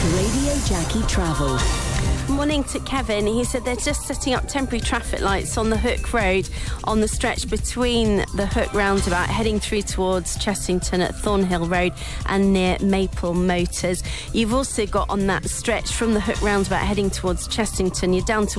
Radio Jackie Travel. Morning to Kevin. He said they're just setting up temporary traffic lights on the Hook Road on the stretch between the Hook roundabout heading through towards Chessington at Thornhill Road and near Maple Motors. You've also got on that stretch from the Hook roundabout heading towards Chessington, you're down to